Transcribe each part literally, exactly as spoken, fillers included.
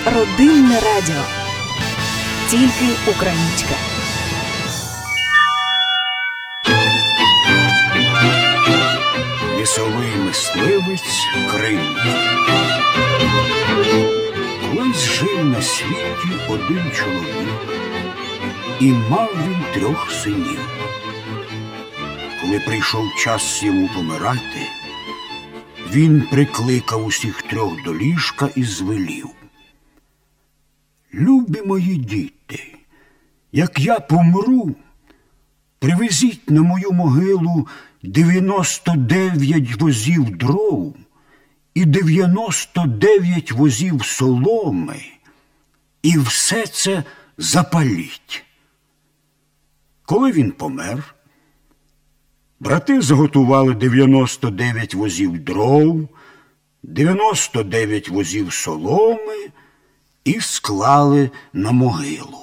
Родинне радіо. Тільки українське. Лісовий мисливець Кринько. Колись жив на світі один чоловік, і мав він трьох синів. Коли прийшов час йому помирати, він прикликав усіх трьох до ліжка і звелів: «Любі мої діти, як я помру, привезіть на мою могилу дев'яносто дев'ять возів дров і дев'яносто дев'ять возів соломи, і все це запаліть». Коли він помер, брати заготували дев'яносто дев'ять возів дров, дев'яносто дев'ять возів соломи і склали на могилу.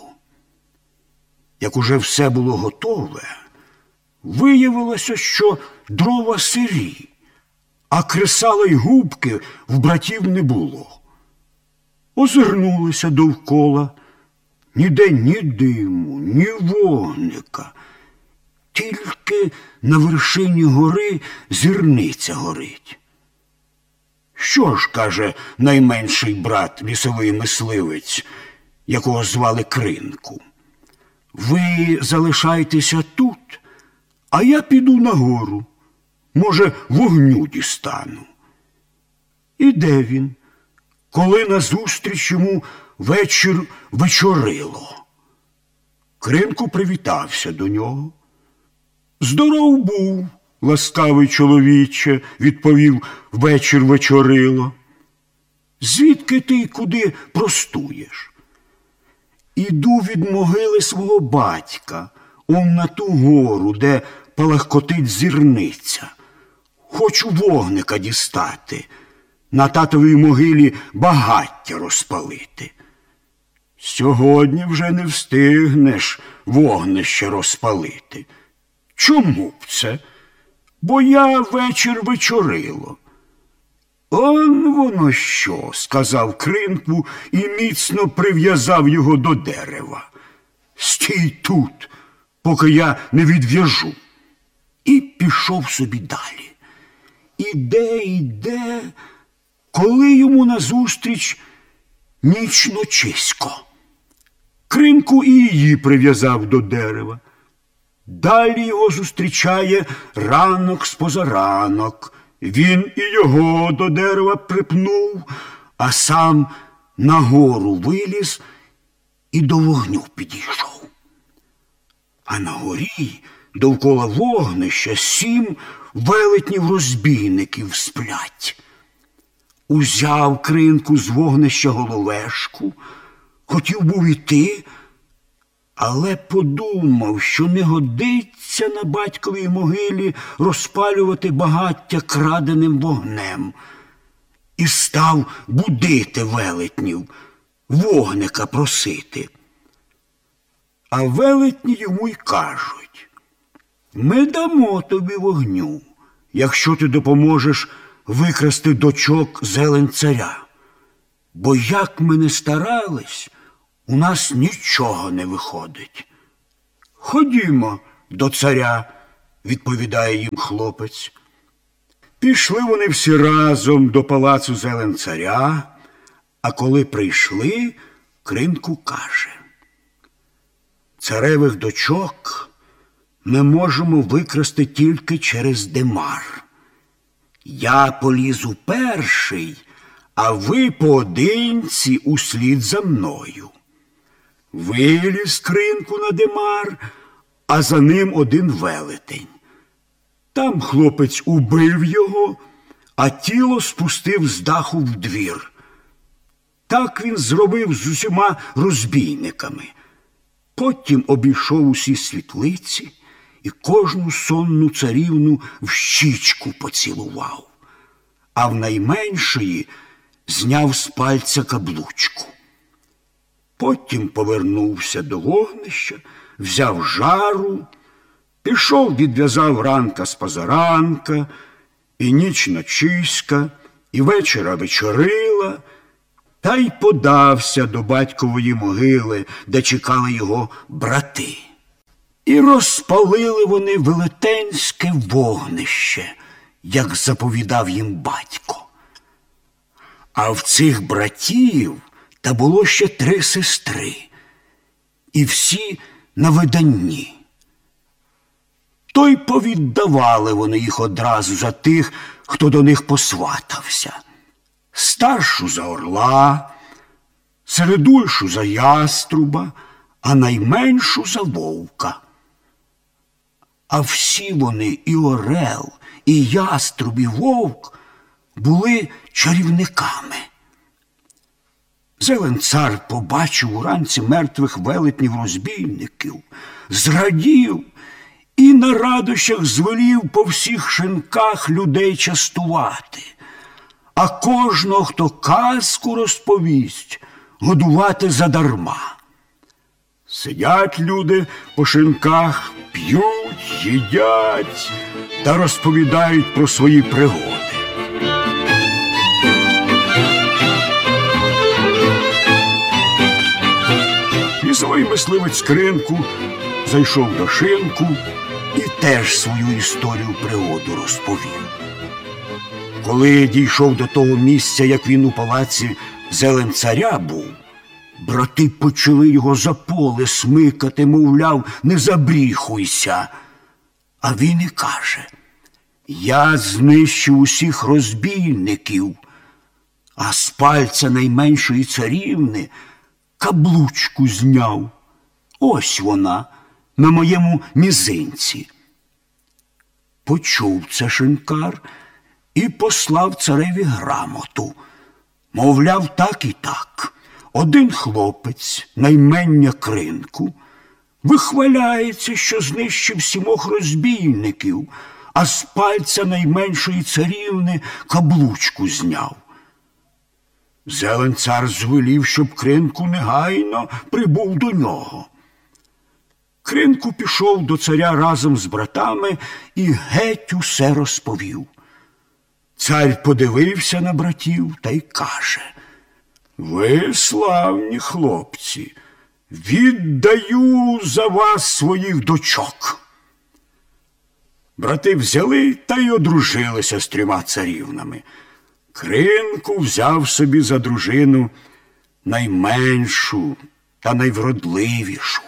Як уже все було готове, виявилося, що дрова сирі, а кресала й губки в братів не було. Озирнулися довкола. Ніде ні диму, ні вогника. Тільки на вершині гори зірниця горить. «Що ж, – каже найменший брат, лісовий мисливець, якого звали Кринку, – ви залишайтеся тут, а я піду нагору, може, вогню дістану». Іде він, коли назустріч йому вечір вечорило. Кринку привітався до нього. «Здоров був, ласкавий чоловіче», – відповів вечір вечорило. «Звідки ти й куди простуєш?» «Іду від могили свого батька, он на ту гору, де палахкотить зірниця. Хочу вогника дістати, на татовій могилі багаття розпалити». «Сьогодні вже не встигнеш вогнище розпалити». «Чому б це?» «Бо я вечір вечорило». «Он воно що», – сказав Кринку і міцно прив'язав його до дерева. «Стій тут, поки я не відв'яжу». І пішов собі далі. Іде, іде, коли йому назустріч нічночисько. Кринку і її прив'язав до дерева. Далі його зустрічає ранок спозаранок. Він і його до дерева припнув, а сам нагору виліз і до вогню підійшов. А на горі довкола вогнища сім велетнів-розбійників сплять. Узяв Кринку з вогнища головешку, хотів був іти, але подумав, що не годиться на батьковій могилі розпалювати багаття краденим вогнем. І став будити велетнів, вогника просити. А велетні йому й кажуть: «Ми дамо тобі вогню, якщо ти допоможеш викрасти дочок зелень царя. Бо як ми не старались, у нас нічого не виходить». «Ходімо до царя», – відповідає їм хлопець. Пішли вони всі разом до палацу зелень царя, а коли прийшли, Кринку каже: «Царевих дочок ми можемо викрасти тільки через димар. Я полізу перший, а ви поодинці услід за мною». Виліз Кринку на димар, а за ним один велетень. Там хлопець убив його, а тіло спустив з даху в двір. Так він зробив з усіма розбійниками. Потім обійшов усі світлиці і кожну сонну царівну в щічку поцілував, а в найменшої зняв з пальця каблучку. Потім повернувся до вогнища, взяв жару, пішов, відв'язав ранка з позаранка, і ніч ночиська, і вечора вечорила, та й подався до батькової могили, де чекали його брати. І розпалили вони велетенське вогнище, як заповідав їм батько. А в цих братів та було ще три сестри, і всі на виданні. То й повіддавали вони їх одразу за тих, хто до них посватався. Старшу за орла, середульшу за яструба, а найменшу за вовка. А всі вони, і орел, і яструб, і вовк, були чарівниками. Зелен-цар побачив уранці мертвих велетнів-розбійників, зрадів і на радощах звелів по всіх шинках людей частувати, а кожного, хто казку розповість, годувати задарма. Сидять люди по шинках, п'ють, їдять та розповідають про свої пригоди. Лісовий мисливець Кринку зайшов до шинку і теж свою історію пригоду розповів. Коли дійшов до того місця, як він у палаці Зелен-царя був, брати почали його за поле смикати, мовляв, не забріхуйся. А він і каже: я знищив усіх розбійників, а з пальця найменшої царівни каблучку зняв. Ось вона, на моєму мізинці. Почув це шинкар і послав цареві грамоту. Мовляв, так і так. Один хлопець, наймення Кринку, вихваляється, що знищив сімох розбійників, а з пальця найменшої царівни каблучку зняв. Зелен-цар звелів, щоб Кринку негайно прибув до нього. Кринку пішов до царя разом з братами і геть усе розповів. Цар подивився на братів та й каже: ви славні хлопці, віддаю за вас своїх дочок. Брати взяли та й одружилися з трьома царівнами. Кринку взяв собі за дружину найменшу та найвродливішу.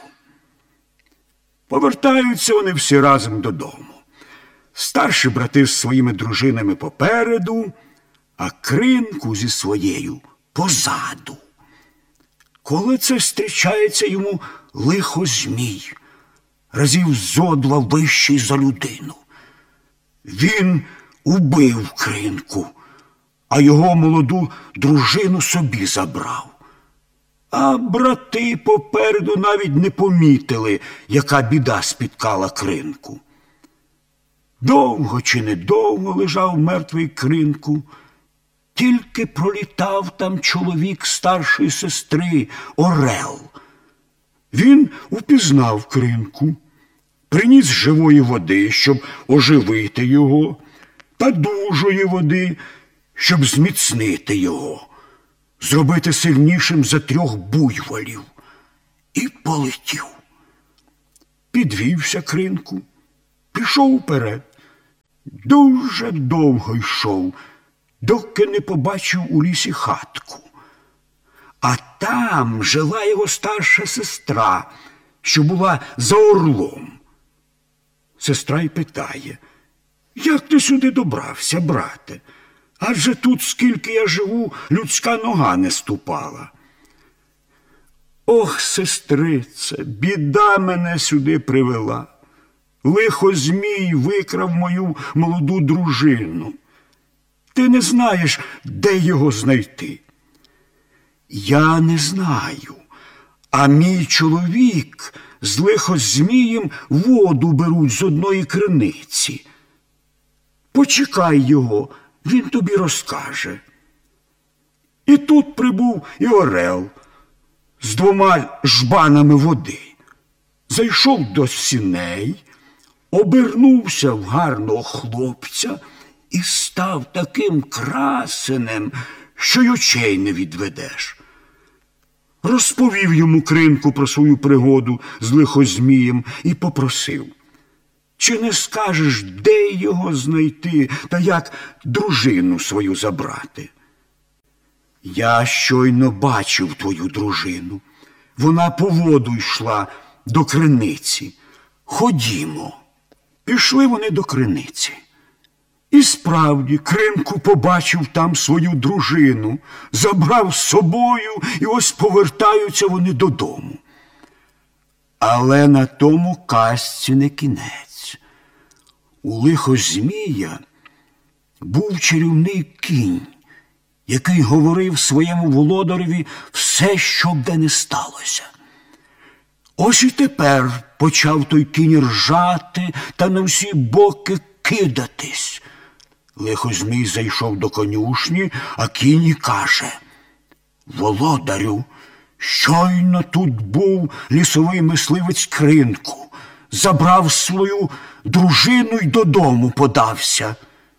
Повертаються вони всі разом додому. Старші брати з своїми дружинами попереду, а Кринку зі своєю позаду. Коли це зустрічається йому лихо-змій, разів зо два вищий за людину. Він убив Кринку, а його молоду дружину собі забрав. А брати попереду навіть не помітили, яка біда спіткала Кринку. Довго чи недовго лежав мертвий Кринку, тільки пролітав там чоловік старшої сестри, орел. Він упізнав Кринку, приніс живої води, щоб оживити його, та дужої води, щоб зміцнити його, зробити сильнішим за трьох буйволів. І полетів. Підвівся Кринку, пішов уперед. Дуже довго йшов, доки не побачив у лісі хатку. А там жила його старша сестра, що була за орлом. Сестра й питає: як ти сюди добрався, брате? Адже тут, скільки я живу, людська нога не ступала. Ох, сестрице, біда мене сюди привела. Лихо-змій викрав мою молоду дружину. Ти не знаєш, де його знайти? Я не знаю, а мій чоловік з лихо-змієм воду беруть з одної криниці. Почекай його, він тобі розкаже. І тут прибув і орел з двома жбанами води. Зайшов до сіней, обернувся в гарного хлопця і став таким красенем, що й очей не відведеш. Розповів йому Кринку про свою пригоду з лихозмієм і попросив: чи не скажеш, де його знайти та як дружину свою забрати? Я щойно бачив твою дружину. Вона по воду йшла до криниці. Ходімо. Пішли вони до криниці. І справді Кринку побачив там свою дружину, забрав з собою, і ось повертаються вони додому. Але на тому казці не кінець. У лихозмія був чарівний кінь, який говорив своєму володареві все, що б де не сталося. Ось і тепер почав той кінь ржати та на всі боки кидатись. Лихозмій зайшов до конюшні, а кінь і каже: володарю, щойно тут був лісовий мисливець Кринку, забрав свою дружину й додому подався.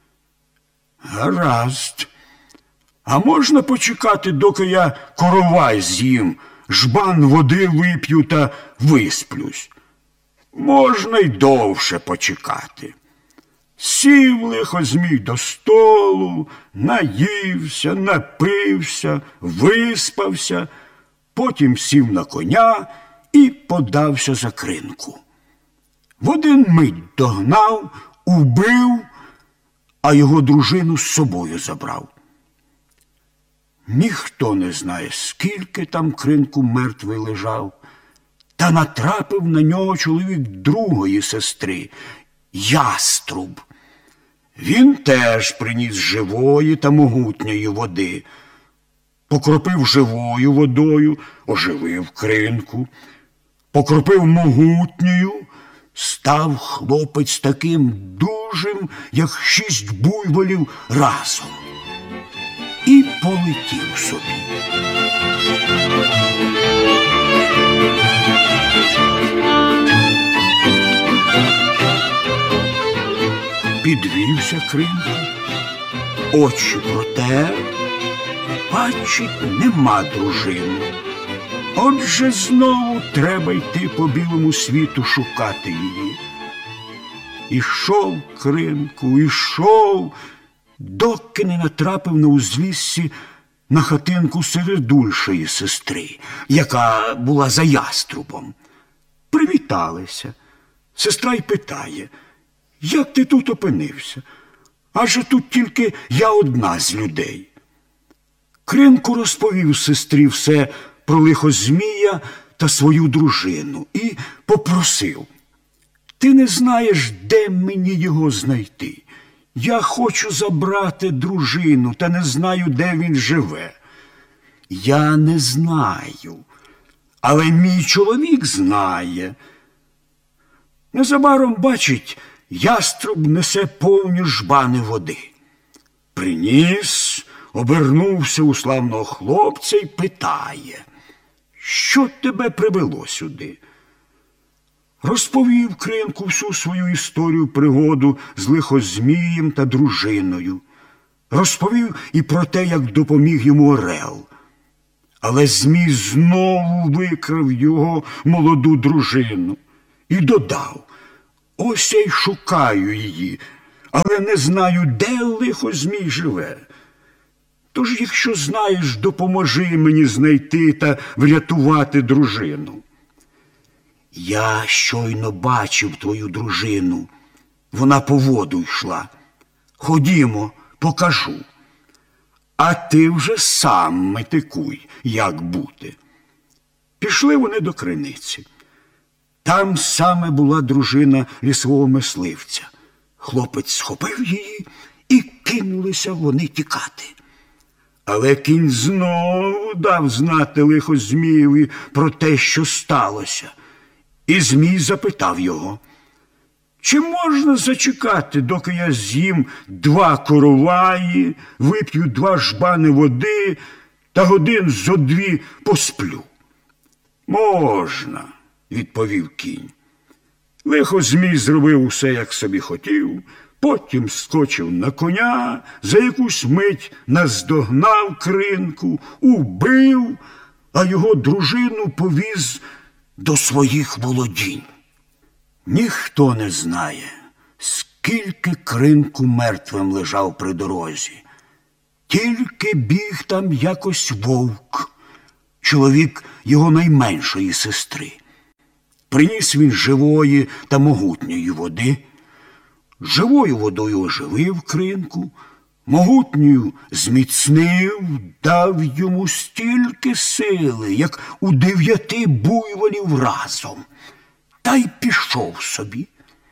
Гаразд. А можна почекати, доки я коровай з'їм, жбан води вип'ю та висплюсь? Можна й довше почекати. Сів лихозмій до столу, наївся, напився, виспався, потім сів на коня і подався за Кринку. В один мить догнав, убив, а його дружину з собою забрав. Ніхто не знає, скільки там Кринку мертвий лежав, та натрапив на нього чоловік другої сестри, Яструб. Він теж приніс живої та могутньої води, покропив живою водою, оживив Кринку, покропив могутньою, став хлопець таким дужим, як шість буйволів разом, і полетів собі. Підвівся Кринку, очі протер, бачить, нема дружини. Отже, знову треба йти по білому світу шукати її. Ішов Кринку, ішов, доки не натрапив на узвіссі на хатинку середульшої сестри, яка була за Яструбом. Привіталися. Сестра й питає: як ти тут опинився? Адже тут тільки я одна з людей. Кринку розповів сестрі все про лихозмія та свою дружину і попросив: ти не знаєш, де мені його знайти? Я хочу забрати дружину, та не знаю, де він живе. Я не знаю, але мій чоловік знає. Незабаром, бачить, Яструб несе повні жбани води. Приніс, обернувся у славного хлопця й питає: що тебе привело сюди? Розповів Кринку всю свою історію пригоду з лихозмієм та дружиною. Розповів і про те, як допоміг йому орел. Але Змій знову викрав його молоду дружину і додав: ось я й шукаю її, але не знаю, де лихозмій живе. Тож, якщо знаєш, допоможи мені знайти та врятувати дружину. Я щойно бачив твою дружину. Вона по воду йшла. Ходімо, покажу. А ти вже сам метикуй, як бути. Пішли вони до криниці. Там саме була дружина лісового мисливця. Хлопець схопив її, і кинулися вони тікати. Але кінь знову дав знати лихозмієві про те, що сталося. І Змій запитав його: чи можна зачекати, доки я з'їм два короваї, вип'ю два жбани води та годин зо дві посплю? Можна, відповів кінь. Лихозмій зробив усе, як собі хотів, Потім скочив на коня, за якусь мить наздогнав Кринку, убив, а його дружину повіз до своїх володінь. Ніхто не знає, скільки Кринку мертвим лежав при дорозі. Тільки біг там якось вовк, чоловік його найменшої сестри. Приніс він живої та могутньої води, живою водою оживив Кринку, могутньою зміцнив, дав йому стільки сили, як у дев'яти буйволів разом, та й пішов собі.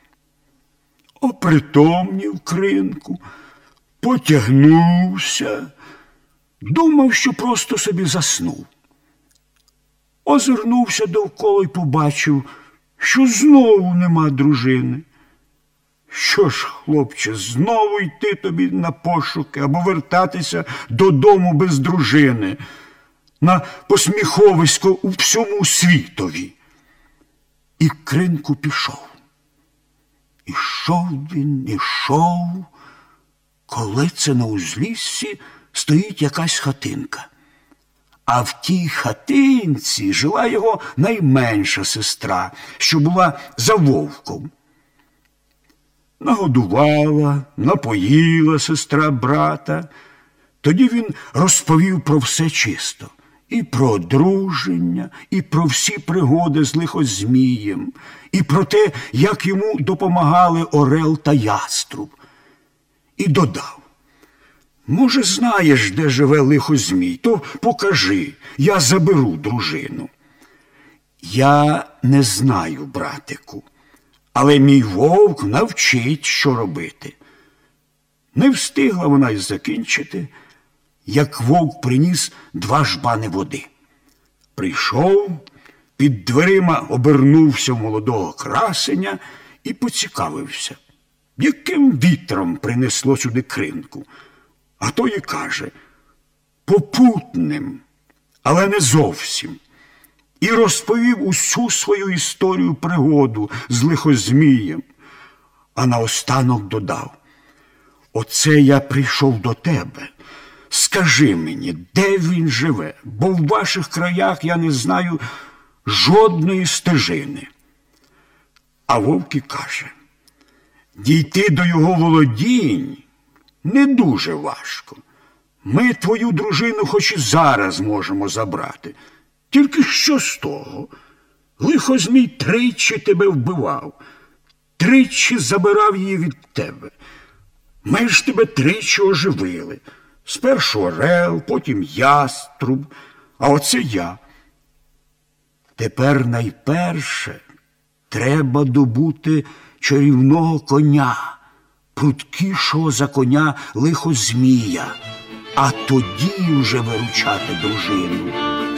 Опритомнів Кринку, потягнувся, думав, що просто собі заснув. Озирнувся довкола й побачив, що знову нема дружини. Що ж, хлопче, знову йти тобі на пошуки або вертатися додому без дружини, на посміховисько у всьому світові? І Кринку пішов. Ішов він, ішов, коли це на узліссі стоїть якась хатинка. А в тій хатинці жила його найменша сестра, що була за вовком. Нагодувала, напоїла сестра брата. Тоді він розповів про все чисто. І про одруження, і про всі пригоди з лихозмієм, і про те, як йому допомагали орел та яструб. І додав: може, знаєш, де живе лихозмій, то покажи, я заберу дружину. Я не знаю, братику, але мій вовк навчить, що робити. Не встигла вона й закінчити, як вовк приніс два жбани води. Прийшов, під дверима обернувся в молодого красеня і поцікавився, яким вітром принесло сюди Кринку. А той і каже: попутним, але не зовсім. І розповів усю свою історію пригоду з лихозмієм. А наостанок додав: оце я прийшов до тебе. Скажи мені, де він живе, бо в ваших краях я не знаю жодної стежини. А вовк і каже: дійти до його володінь не дуже важко. Ми твою дружину хоч і зараз можемо забрати. Тільки що з того? Лихозмій тричі тебе вбивав, тричі забирав її від тебе. Ми ж тебе тричі оживили. Спершу орел, потім яструб, а оце я. Тепер найперше треба добути чарівного коня, пруткішого за коня лихозмія, а тоді вже виручати дружину.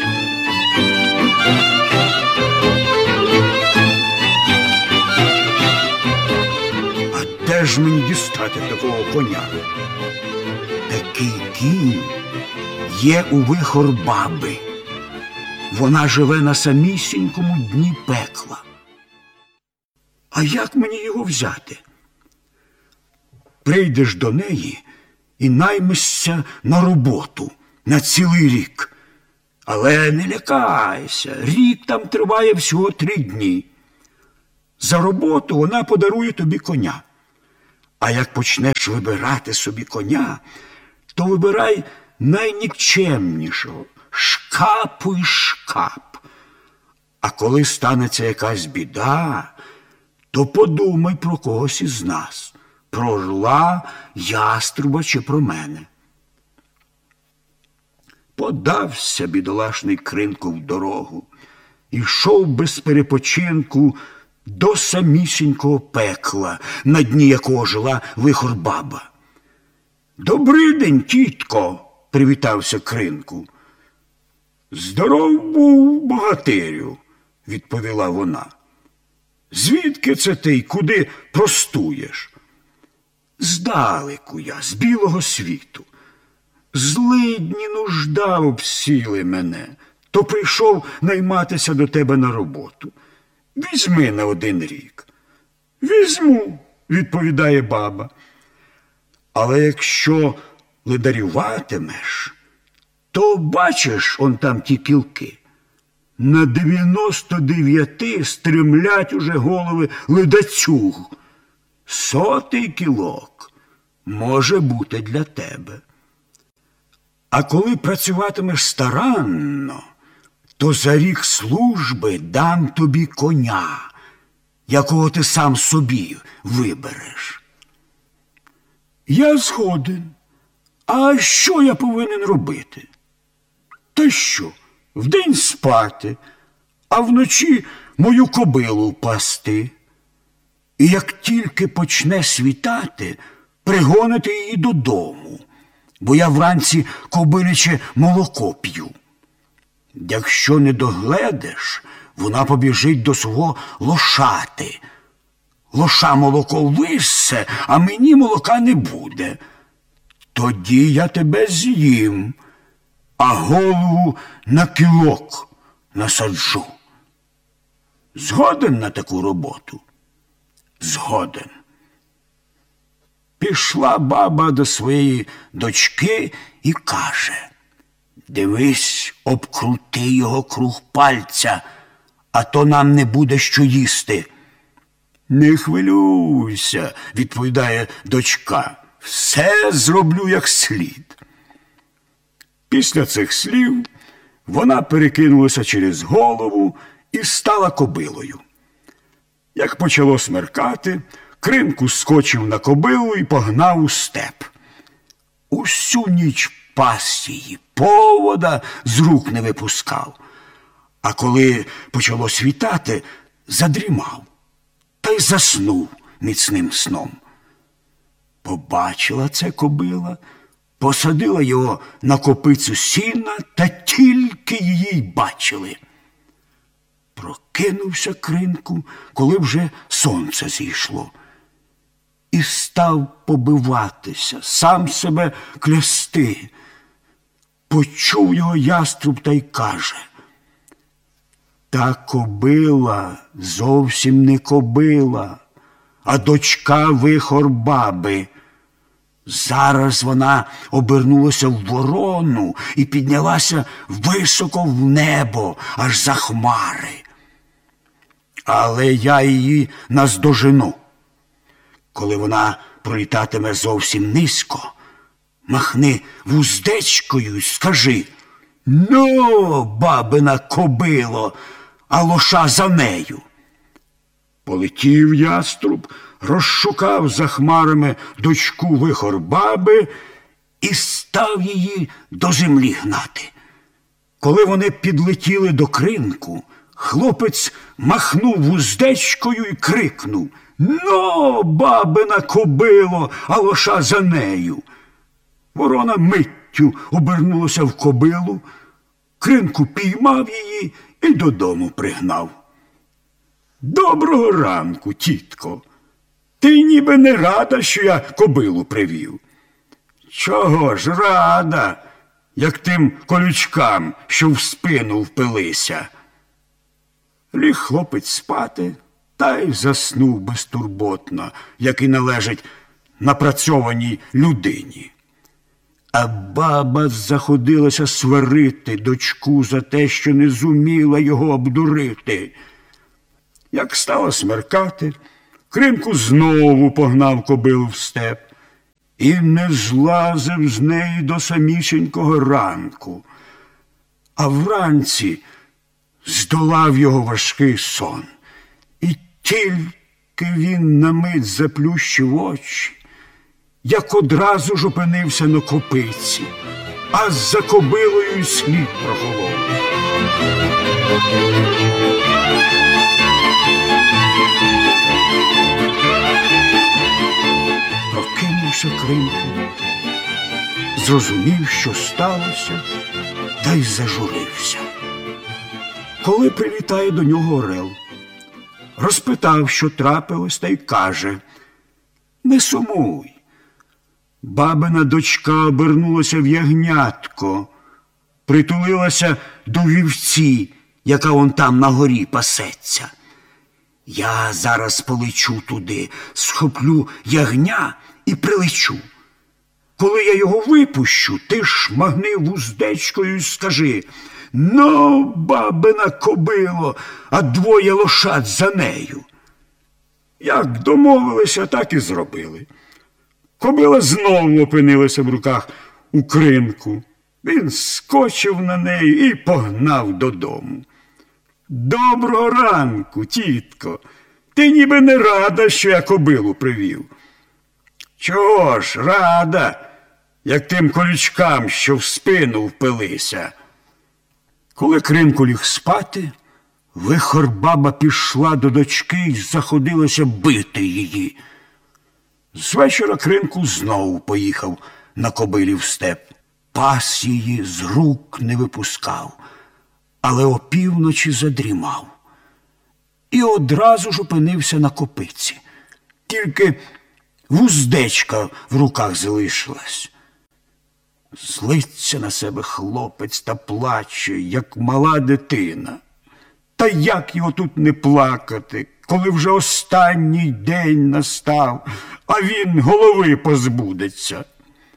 А де ж мені дістати такого коня? Такий кінь є у Вихор-баби. Вона живе на самісінькому дні пекла. А як мені його взяти? Прийдеш до неї і наймешся на роботу на цілий рік. Але не лякайся, рік там триває всього три дні. За роботу вона подарує тобі коня. А як почнеш вибирати собі коня, то вибирай найнікчемнішого, шкапу й шкап. А коли станеться якась біда, то подумай про когось із нас, про орла, яструба чи про мене. Подався бідолашний Кринку в дорогу, ішов без перепочинку до самісінького пекла, на дні якого жила Вихор-баба. «Добрий день, тітко!» – привітався Кринку. «Здоров був, богатирю!» – відповіла вона. «Звідки це ти й куди простуєш?» «Здалеку я, з білого світу. Злидні нужда обсіли мене, то прийшов найматися до тебе на роботу. Візьми на один рік». «Візьму», – відповідає баба. Але якщо ледарюватимеш, то бачиш он там ті кілки. На дев'яносто дев'яти стремлять уже голови ледацюг. Сотий кілок може бути для тебе. А коли працюватимеш старанно, то за рік служби дам тобі коня, якого ти сам собі вибереш. Я згоден. А що я повинен робити? Та що? Вдень спати, а вночі мою кобилу пасти. І як тільки почне світати, пригонити її додому, бо я вранці кобиляче молоко п'ю. Якщо не догледиш, вона побіжить до свого лошати. Лоша молоко виссе, а мені молока не буде. Тоді я тебе з'їм, а голову на кілок насаджу. Згоден на таку роботу? Згоден. Пішла баба до своєї дочки і каже: дивись, обкрути його круг пальця, а то нам не буде що їсти. Не хвилюйся, відповідає дочка, все зроблю як слід. Після цих слів вона перекинулася через голову і стала кобилою. Як почало смеркати, Кримку скочив на кобилу і погнав у степ. Усю ніч пас її, повода з рук не випускав. А коли почало світати, задрімав та й заснув міцним сном. Побачила це кобила, посадила його на копицю сіна, та тільки її й бачили. Прокинувся Кринку, коли вже сонце зійшло, і став побиватися, сам себе клясти. Почув його яструб та й каже: та кобила зовсім не кобила, а дочка вихор баби. Зараз вона обернулася в ворону і піднялася високо в небо, аж за хмари. Але я її наздожену. Коли вона пролітатиме зовсім низько, махни вуздечкою й скажи: ну, бабина кобило, а лоша за нею. Полетів яструб, розшукав за хмарами дочку вихор баби і став її до землі гнати. Коли вони підлетіли до Кринку, хлопець махнув вуздечкою і крикнув: ну, бабина кобило, а лоша за нею. Ворона миттю обернулася в кобилу, Кринку піймав її і додому пригнав. Доброго ранку, тітко. Ти ніби не рада, що я кобилу привів. Чого ж рада, як тим колючкам, що в спину впилися. Ліг хлопець спати, та й заснув безтурботно, як і належить напрацьованій людині. А баба заходилася сварити дочку за те, що не зуміла його обдурити. Як стало смеркати, Кримку знову погнав кобилу в степ і не злазив з неї до самісінького ранку. А вранці здолав його важкий сон. І тільки він на мить заплющив очі, як одразу ж опинився на копиці, а за кобилою й слід прохолов. Прокинувся Кримку, зрозумів, що сталося, та й зажурився. Коли прилітає до нього орел, розпитав, що трапилось, та й каже: не сумуй. Бабина дочка обернулася в ягнятко, притулилася до вівці, яка он там на горі пасеться. Я зараз полечу туди, схоплю ягня і прилечу. Коли я його випущу, ти шмагни вуздечкою і скажи: «Ну, бабина кобило, а двоє лошад за нею». Як домовилися, так і зробили. Кобила знову опинилася в руках у кринку. Він скочив на неї і погнав додому. «Доброго ранку, тітко! Ти ніби не рада, що я кобилу привів». «Чого ж рада, як тим колючкам, що в спину впилися?» Коли кринку ліг спати, вихор-баба пішла до дочки і заходилася бити її. З вечора кринку знову поїхав на кобилі в степ. Пас її з рук не випускав, але опівночі задрімав. І одразу ж опинився на копиці. Тільки вуздечка в руках залишилась. Злиться на себе хлопець та плаче, як мала дитина. Та як його тут не плакати, коли вже останній день настав, а він голови позбудеться.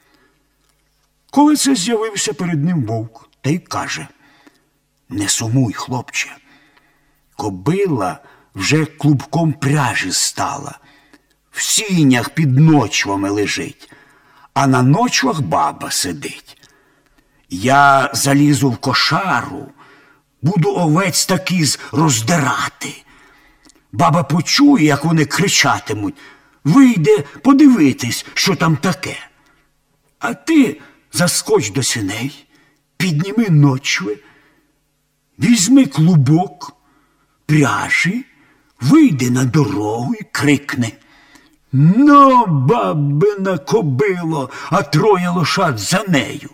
Коли це з'явився перед ним вовк, та й каже: «Не сумуй, хлопче, кобила вже клубком пряжі стала, в сінях під ночвами лежить, а на ночвах баба сидить. Я залізу в кошару, буду овець такіз роздирати. Баба почує, як вони кричатимуть, вийде подивитись, що там таке. А ти заскоч до сіней, підніми ночви, візьми клубок пряжі, вийди на дорогу і крикни: «Ну, бабина кобило, а троє лошад за нею».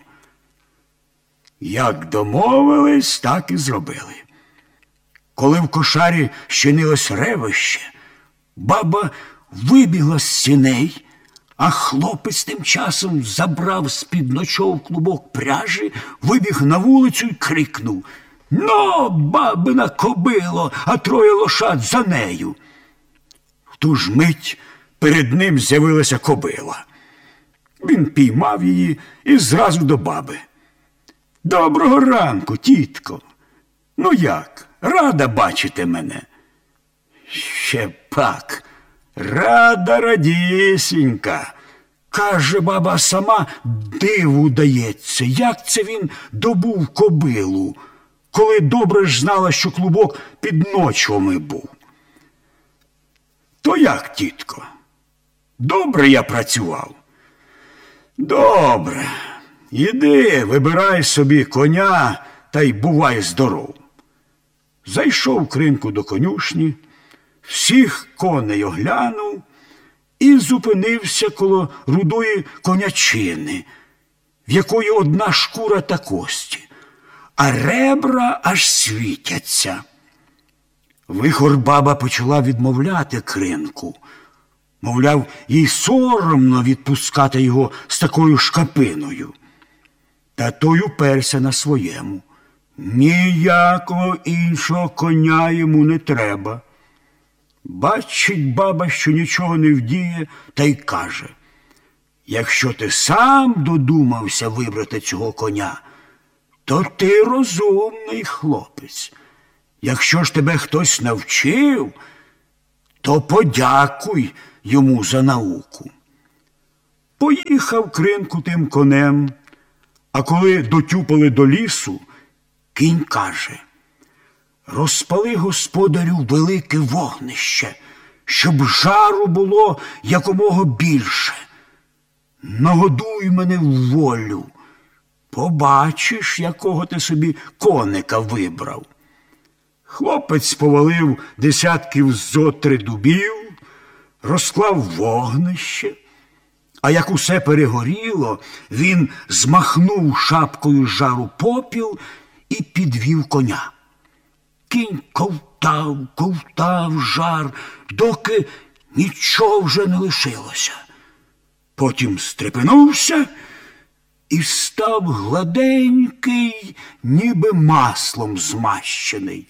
Як домовились, так і зробили. Коли в кошарі щинилось ревище, баба вибігла з сіней, а хлопець тим часом забрав з-під ночов клубок пряжі, вибіг на вулицю і крикнув: «Ну, бабина кобило, а троє лошад за нею». В ту ж мить перед ним з'явилася кобила. Він піймав її і зразу до баби: «Доброго ранку, тітко! Ну як, рада бачити мене?» «Ще пак, рада радісінька!» Каже баба, сама диву дається, як це він добув кобилу, коли добре ж знала, що клубок під ночвами був. «То як, тітко? Добре я працював?» «Добре. Іди, вибирай собі коня та й бувай здоров». Зайшов кринку до конюшні, всіх коней оглянув і зупинився коло рудої конячини, в якої одна шкура та кості, а ребра аж світяться. Вихор-баба почала відмовляти кринку. Мовляв, їй соромно відпускати його з такою шкапиною. Та той уперся на своєму. Ніякого іншого коня йому не треба. Бачить баба, що нічого не вдіє, та й каже: «Якщо ти сам додумався вибрати цього коня, то ти розумний хлопець. Якщо ж тебе хтось навчив, то подякуй йому за науку». Поїхав кринку тим конем, а коли дотюпали до лісу, кінь каже: «Розпали, господарю, велике вогнище, щоб жару було якомога більше. Нагодуй мене в волю, побачиш, якого ти собі коника вибрав». Хлопець повалив десятків зо три дубів, розклав вогнище, а як усе перегоріло, він змахнув шапкою з жару попіл і підвів коня. Кінь ковтав, ковтав жар, доки нічого вже не лишилося. Потім стрепенувся і став гладенький, ніби маслом змащений.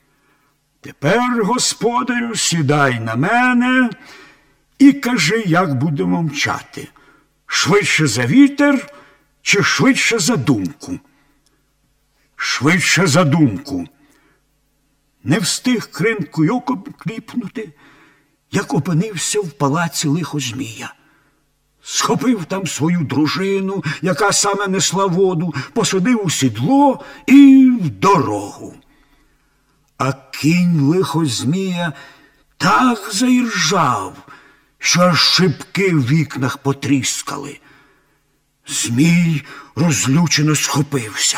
«Тепер, господарю, сідай на мене і кажи, як будемо мчати, Швидше за вітер чи швидше за думку? Швидше за думку. Не встиг Кринку й оком кліпнути, як опинився в палаці лихозмія. Схопив там свою дружину, яка саме несла воду, посадив у сідло і в дорогу. А кінь лихозмія так заіржав, що аж шибки в вікнах потріскали. Змій розлючено схопився.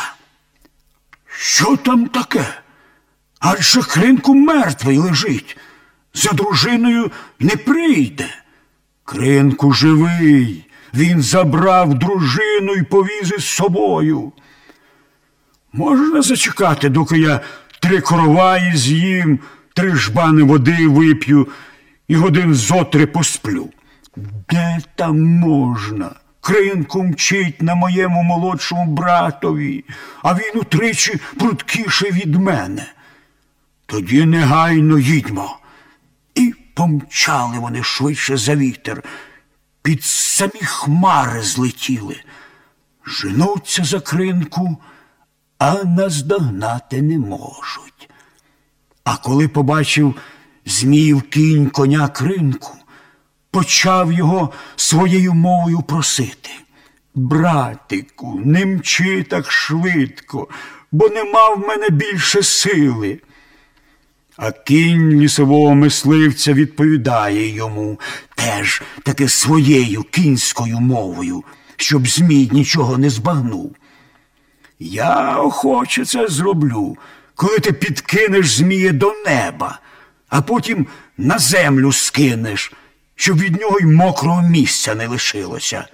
Що там таке? Адже Кринку мертвий лежить. За дружиною не прийде. Кринку живий. Він забрав дружину і повіз із собою. Можна зачекати, доки я три короваї з'їм, три жбани води вип'ю і годин зо три посплю. Де там можна? Кринку мчить на моєму молодшому братові, а він утричі прудкіший від мене. Тоді негайно їдьмо. І помчали вони швидше за вітер, під самі хмари злетіли. Женуться за Кринку, а наздогнати не можуть. А коли побачив Зміїв кінь коня Кринку, почав його своєю мовою просити. Братику, не мчи так швидко, бо нема в мене більше сили. А кінь лісового мисливця відповідає йому теж таки своєю кінською мовою, щоб Змій нічого не збагнув. Я охоче це зроблю, коли ти підкинеш Змія до неба, а потім на землю скинеш, щоб від нього й мокрого місця не лишилося.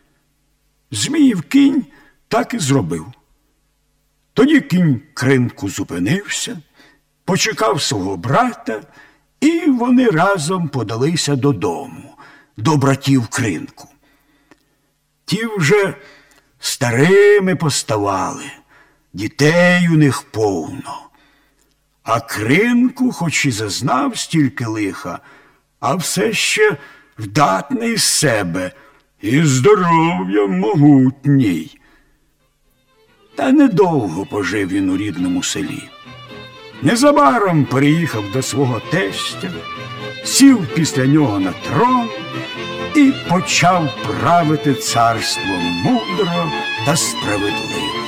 Зміїв кінь так і зробив. Тоді кінь Кринку зупинився, почекав свого брата, і вони разом подалися додому, до братів Кринку. Ті вже старими поставали, дітей у них повно. А Кринку, хоч і зазнав стільки лиха, а все ще вдатний з себе і здоров'ям могутній. Та недовго пожив він у рідному селі. Незабаром переїхав до свого тестя, сів після нього на трон і почав правити царством мудро та справедливо.